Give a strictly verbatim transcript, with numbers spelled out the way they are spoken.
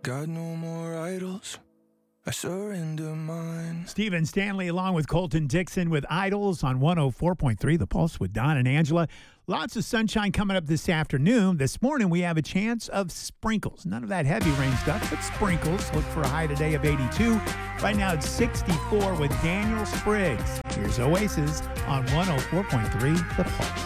Got no more idols. I surrender mine. Stephen Stanley along with Colton Dixon with Idols on one oh four point three The Pulse with Don and Angela. Lots of sunshine coming up this afternoon. This morning we have a chance of sprinkles. None of that heavy rain stuff, but sprinkles. Look for a high today of eighty-two. Right now it's sixty-four with Daniel Spriggs. Here's Oasis on one oh four point three The Pulse.